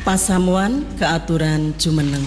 Pasamuan keaturan jumeneng.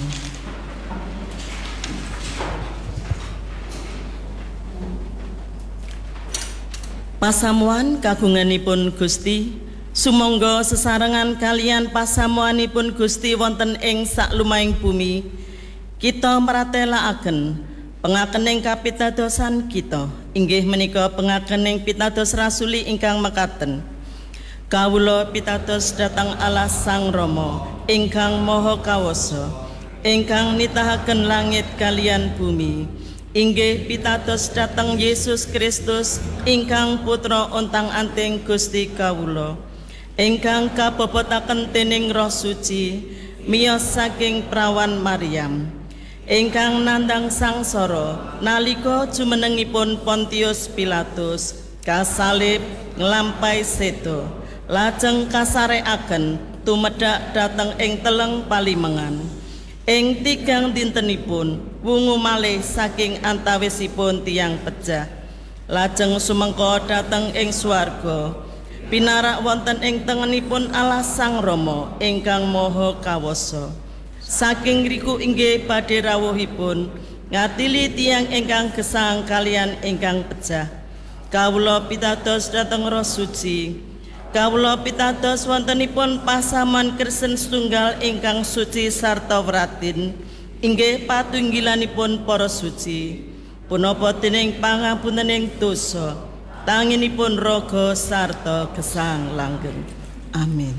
Pasamuan kagunganipun Gusti, sumangga sesarengan kalian pasamuanipun Gusti wonten ing saklumahing bumi, kita mratelakaken pengakening kapitadosan kita, inggih menika pengakening pitados rasuli ingkang mekaten. Kawula pitados dhateng Allah Sang Rama ingkang Maha Kawasa, ingkang nitahaken langit kalian bumi. Inggih pitados dhateng Yesus Kristus ingkang putra ontang-anting Gusti kawula, ingkang kabobotake dening Roh Suci miyos saking prawan Maryam, ingkang nandhang sangsara nalika jumenengipun Pontius Pilatus kasalib nglampahi sedo, lajeng kasarekaken tumedhak dhateng ing teleng palimengan. Ing tigang dintenipun wungu malih saking antawisipun tiyang pejah, lajeng sumengka dhateng ing swarga, pinarak wonten ing tengenipun Allah Sang Rama ingkang Maha Kawasa. Saking riku inggih badhe rawuhipun ngatili tiyang ingkang gesang kalian ingkang pejah. Kawula pitados dhateng Roh Suci, kawula pitados wontenipun pasaman Kristen setunggal ingkang suci sarta wratin, inggih patunggilanipun para suci, punapa dening pangampunening dosa, tanginipun raga sarta gesang langgeng. Amin.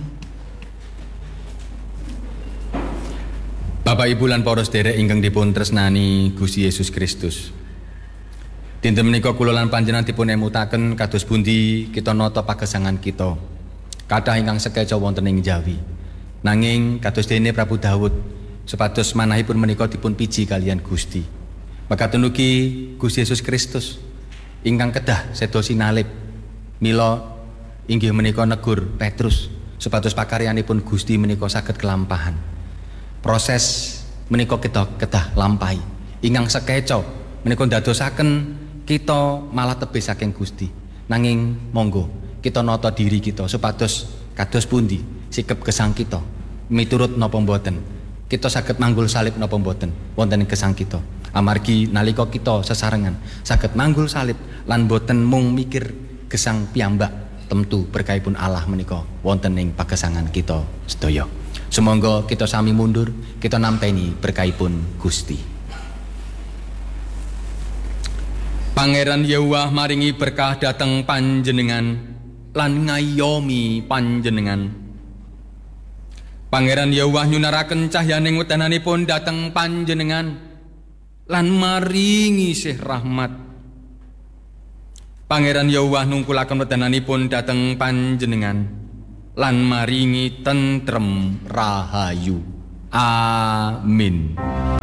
Bapak Ibu lan para sedherek ingkang dipun tresnani Gusti Yesus Kristus, dinten menika kula lan panjenengan dipun emutaken kados pundi kita nata pagesangan kita. Kathah ingkang sekeca wonten ing Jawi. Nanging kados dene Prabu Daud supados manahipun menika dipun piji kalian Gusti. Mekaten ugi Gusti Yesus Kristus ingkang kedah seda sinalib mila inggih menika negur Petrus supados pakaryanipun Gusti menika saged kelampahan. Proses menika kedah lampahi. Ingkang sekeca menika ndadosaken kita malah tebih saking Gusti. Nanging monggo kita nata diri kita supados kados pundi sikep gesang kita miturut napa mboten. Kita saged manggul salib napa mboten wonten ing gesang kita. Amargi nalika kita sesarengan saged manggul salib lan mboten mung mikir gesang piyambak, tentu berkahipun Allah menika wonten ing pagesangan kita sedaya. Sumangga kita sami mundur, kita nampeni berkahipun Gusti. Pangeran Yahweh maringi berkah dateng panjenengan lan ngayomi panjenengan. Pangeran Yahweh nyunaraken cahyaning wedananipun dateng panjenengan lan maringi sih rahmat. Pangeran Yahweh nungkulaken wedananipun dateng panjenengan lan maringi tentrem rahayu. Amin.